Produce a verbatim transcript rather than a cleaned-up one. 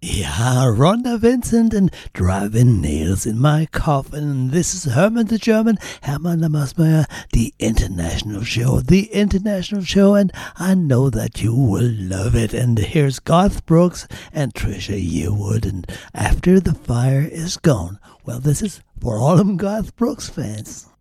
Yeah, Rhonda Vincent and driving nails in my coffin. This is Herman the German, Hermann Lammersmeyer, the international show, the international show, and I know that you will love it. And here's Garth Brooks and Trisha Yearwood, and After the Fire is Gone. Well, this is for all them Garth Brooks fans.